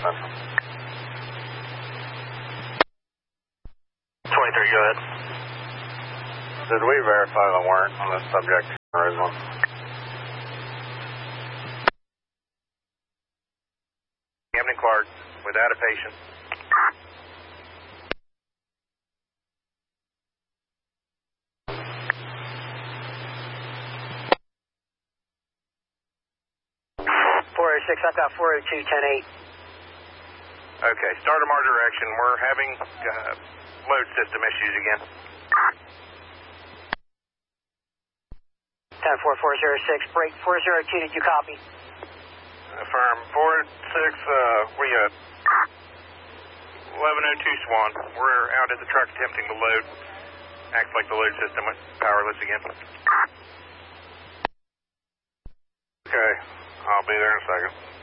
Central. 23, go ahead. Did we verify the warrant on this subject? Or is one? Camden Clark, without a patient. I've got 402, 10-8. Okay, start of our direction. We're having load system issues again. 10-4-406, break 402, did you copy? Affirm. 4-6, where you at? 1102 Swan. We're out at the truck attempting to load. Acts like the load system went powerless again. Okay, I'll be there in a second.